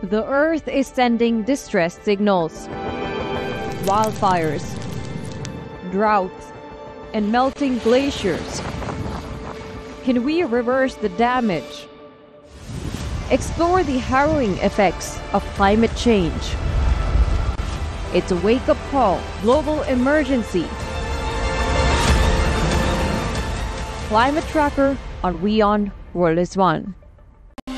The Earth is sending distress signals. Wildfires, droughts, and melting glaciers. Can we reverse the damage? Explore the harrowing effects of climate change. It's a wake-up call, global emergency. Climate Tracker on WION World is One.